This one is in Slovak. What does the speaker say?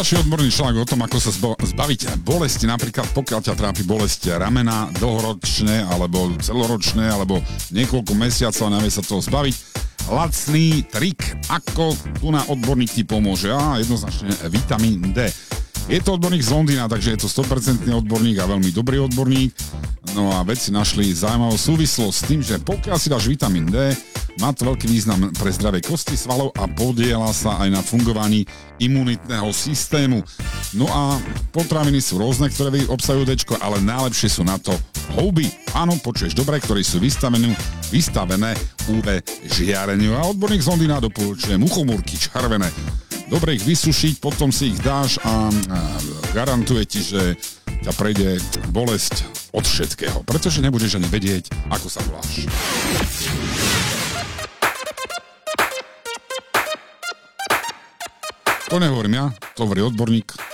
Ďalší odborný článok o tom, ako sa zbaviť bolesti, napríklad pokiaľ ťa trápi bolesti ramena dlhoročne, alebo celoročné, alebo niekoľko mesiacov a nevie sa toho zbaviť. Lacný trik, ako tu na odborník ti pomôže. Jednoznačne vitamín D. Je to odborník z Londýna, takže je to 100% odborník a veľmi dobrý odborník. No a vedci našli zaujímavú súvislosť s tým, že pokiaľ si dáš vitamín D, má to veľký význam pre zdravé kosti svalov a podieľa sa aj na fungovaní imunitného systému. No a potraviny sú rôzne, ktoré obsahujú D, ale najlepšie sú na to houby. Áno, počuješ dobre, ktoré sú vystavené UV žiareniu. A odborník z Londýna doporučuje muchomúrky červené. Dobre ich vysušiť, potom si ich dáš a garantuje ti, že ťa prejde bolesť od všetkého, pretože nebudeš ani vedieť, ako sa voláš. To nehovorím ja, to hovorí odborník.